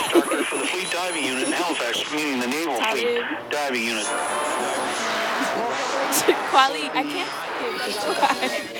instructor for the Fleet Diving Unit in Halifax, meaning the Naval Fleet Diving Unit. Quali, I can't see it. That's why.